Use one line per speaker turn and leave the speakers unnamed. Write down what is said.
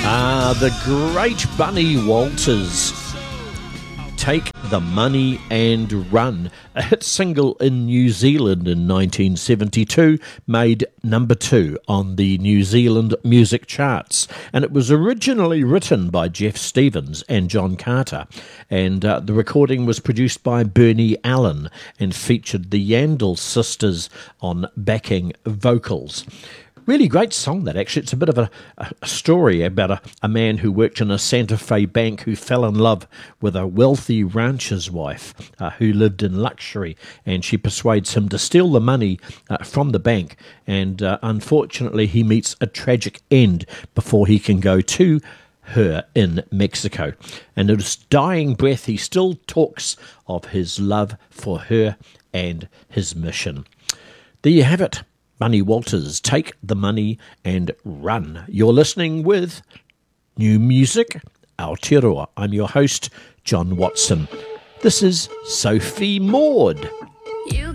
The great Bunny Walters. Take the Money and Run. A hit single in New Zealand in 1972, made number 2 on the New Zealand music charts. And it was originally written by Jeff Stevens and John Carter. And the recording was produced by Bernie Allen and featured the Yandell sisters on backing vocals. Really great song, that, actually. It's a bit of a story about a man who worked in a Santa Fe bank who fell in love with a wealthy rancher's wife who lived in luxury, and she persuades him to steal the money from the bank, and unfortunately he meets a tragic end before he can go to her in Mexico. And at his dying breath he still talks of his love for her and his mission. There you have it. Bunny Walters, Take the Money and Run. You're listening with New Music Aotearoa. I'm your host, John Watson. This is Sophie Maud.